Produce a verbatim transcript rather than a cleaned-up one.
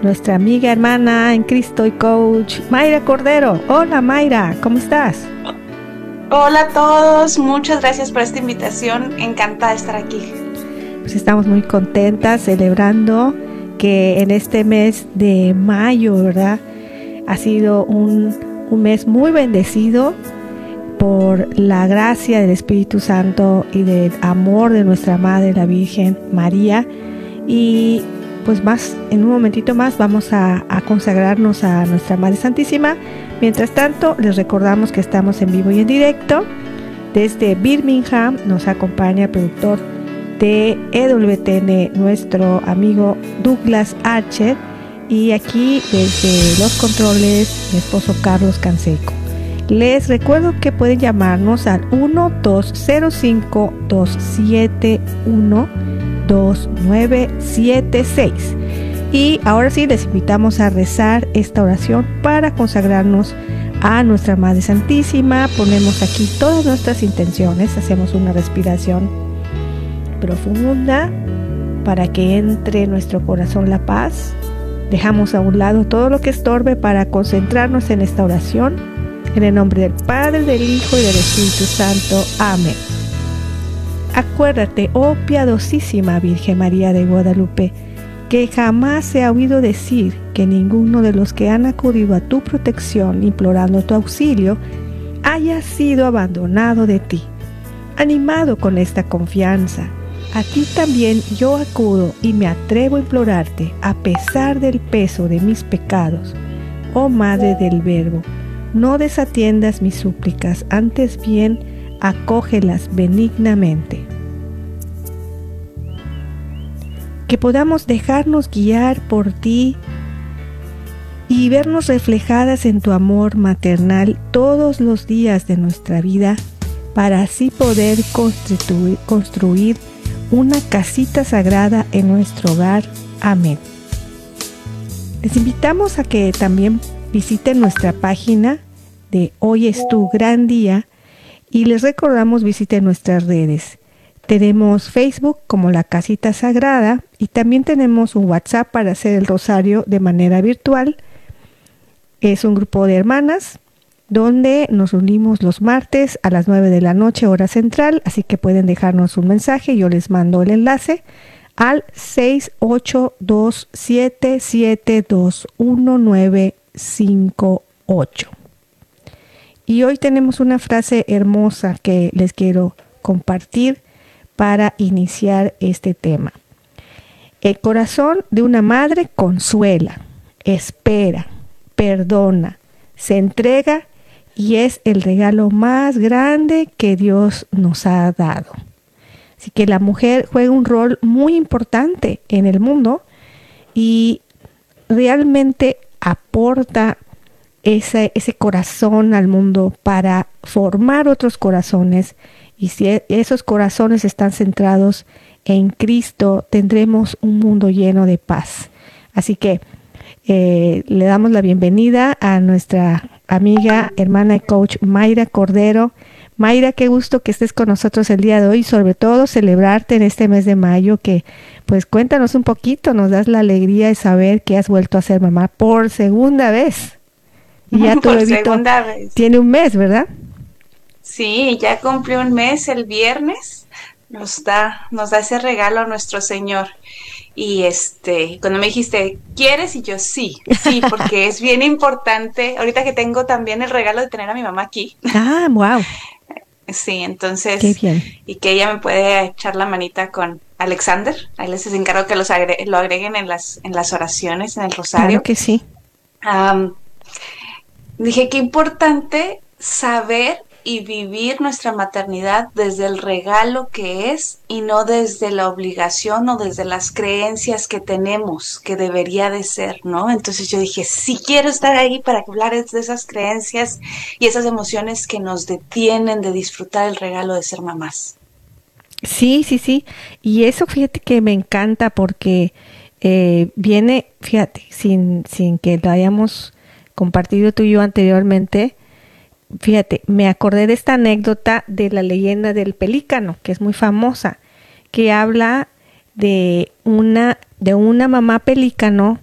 nuestra amiga, hermana en Cristo y coach, Mayra Cordero. Hola Mayra, ¿cómo estás? Hola a todos, muchas gracias por esta invitación, encantada de estar aquí. Pues estamos muy contentas celebrando que en este mes de mayo, ¿verdad? Ha sido un, un mes muy bendecido por la gracia del Espíritu Santo y del amor de nuestra Madre, la Virgen María. Y pues más, en un momentito más vamos a, a consagrarnos a nuestra Madre Santísima. Mientras tanto, les recordamos que estamos en vivo y en directo. Desde Birmingham nos acompaña el productor de E W T N, nuestro amigo Douglas Archer. Y aquí desde los controles, mi esposo Carlos Canseco. Les recuerdo que pueden llamarnos al uno dos cero cinco dos siete uno dos nueve siete seis. Y ahora sí les invitamos a rezar esta oración para consagrarnos a nuestra Madre Santísima. Ponemos aquí todas nuestras intenciones, hacemos una respiración profunda para que entre en nuestro corazón la paz. Dejamos a un lado todo lo que estorbe para concentrarnos en esta oración. En el nombre del Padre, del Hijo y del Espíritu Santo. Amén. Acuérdate, oh piadosísima Virgen María de Guadalupe, que jamás se ha oído decir que ninguno de los que han acudido a tu protección implorando tu auxilio haya sido abandonado de ti. Animado con esta confianza, a ti también yo acudo y me atrevo a implorarte a pesar del peso de mis pecados. Oh Madre del Verbo, no desatiendas mis súplicas, antes bien acógelas benignamente. Que podamos dejarnos guiar por ti y vernos reflejadas en tu amor maternal todos los días de nuestra vida, para así poder construir, construir una casita sagrada en nuestro hogar. Amén. Les invitamos a que también visiten nuestra página de Hoy es tu gran día y les recordamos visiten nuestras redes. Tenemos Facebook como La Casita Sagrada y también tenemos un WhatsApp para hacer el rosario de manera virtual. Es un grupo de hermanas donde nos unimos los martes a las nueve de la noche, hora central, así que pueden dejarnos un mensaje. Yo les mando el enlace al seis ocho dos siete siete dos uno nueve cinco ocho. Y hoy tenemos una frase hermosa que les quiero compartir para iniciar este tema. El corazón de una madre consuela, espera, perdona, se entrega y es el regalo más grande que Dios nos ha dado. Así que la mujer juega un rol muy importante en el mundo y realmente aporta ese, ese corazón al mundo para formar otros corazones. Y si esos corazones están centrados en Cristo, tendremos un mundo lleno de paz. Así que eh, le damos la bienvenida a nuestra amiga, hermana y coach Mayra Cordero. Mayra, qué gusto que estés con nosotros el día de hoy, y sobre todo celebrarte en este mes de mayo, que pues cuéntanos un poquito, nos das la alegría de saber que has vuelto a ser mamá por segunda vez. Y ya tu bebito tiene un mes, ¿verdad? Sí, ya cumplió un mes el viernes, nos da, nos da ese regalo a nuestro Señor. Y este, cuando me dijiste, ¿quieres? Y yo, sí, sí, porque es bien importante, ahorita que tengo también el regalo de tener a mi mamá aquí. Ah, wow. Sí, entonces, qué bien. Y que ella me puede echar la manita con Alexander, ahí les encargo que los agre- lo agreguen en las, en las oraciones, en el rosario. Claro que sí. Um, dije, qué importante saber y vivir nuestra maternidad desde el regalo que es y no desde la obligación o desde las creencias que tenemos que debería de ser, ¿no? Entonces yo dije, sí quiero estar ahí para hablar de esas creencias y esas emociones que nos detienen de disfrutar el regalo de ser mamás. Sí, sí, sí. Y eso fíjate que me encanta porque eh, viene, fíjate, sin, sin que lo hayamos compartido tú y yo anteriormente. Fíjate, me acordé de esta anécdota de la leyenda del pelícano, que es muy famosa, que habla de una, de una mamá pelícano